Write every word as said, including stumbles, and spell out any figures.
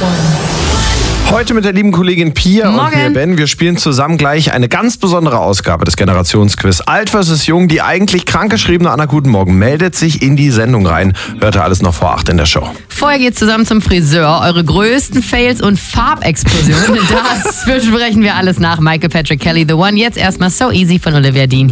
Heute mit der lieben Kollegin Pia Morgen. und mir Ben. Wir spielen zusammen gleich eine ganz besondere Ausgabe des Generationsquiz. Alt versus Jung, die eigentlich krankgeschriebene Anna Guten Morgen meldet sich in die Sendung rein. Hört ihr alles noch vor acht in der Show. Vorher geht's zusammen zum Friseur. Eure größten Fails und Farbexplosionen. Das besprechen wir alles nach Michael Patrick Kelly, The One. Jetzt erstmal So Easy von Olivia Dean.